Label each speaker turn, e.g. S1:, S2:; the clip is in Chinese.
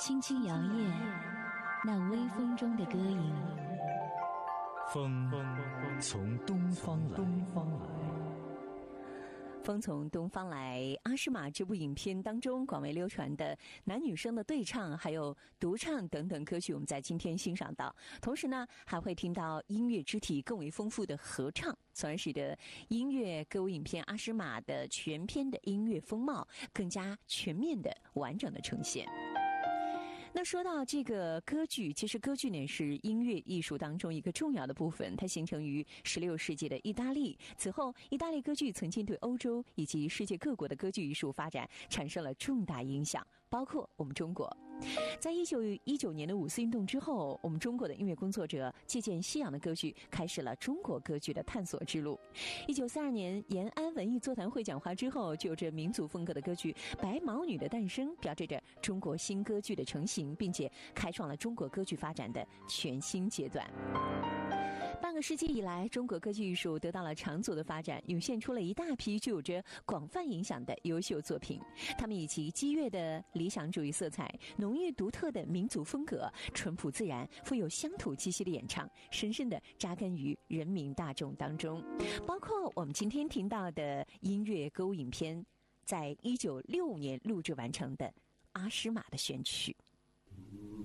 S1: 轻轻摇曳那微风中的歌影。
S2: 风从东方来，
S3: 风从东方来，阿诗玛这部影片当中广为流传的男女生的对唱还有独唱等等歌曲，我们在今天欣赏到，同时呢还会听到音乐肢体更为丰富的合唱，从而使得音乐歌舞影片阿诗玛的全片的音乐风貌更加全面的完整的呈现。那说到这个歌剧，其实歌剧呢是音乐艺术当中一个重要的部分，它形成于16世纪的意大利。此后，意大利歌剧曾经对欧洲以及世界各国的歌剧艺术发展产生了重大影响，包括我们中国。在1919年的五四运动之后，我们中国的音乐工作者借鉴西洋的歌剧，开始了中国歌剧的探索之路。1942年延安文艺座谈会讲话之后，就有着民族风格的歌剧《白毛女》的诞生，标志着中国新歌剧的成型，并且开创了中国歌剧发展的全新阶段。半个世纪以来，中国歌剧艺术得到了长足的发展，涌现出了一大批具有着广泛影响的优秀作品。他们以其激越的理想主义色彩、浓郁独特的民族风格、淳朴自然、富有乡土气息的演唱，深深地扎根于人民大众当中。包括我们今天听到的音乐歌舞影片，在1965年录制完成的《阿诗玛》的选曲。